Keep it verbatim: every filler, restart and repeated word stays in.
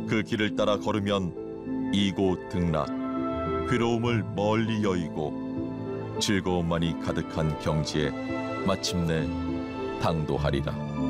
그 길을 따라 걸으면 이고 등락, 괴로움을 멀리 여의고 즐거움만이 가득한 경지에 마침내 당도하리라.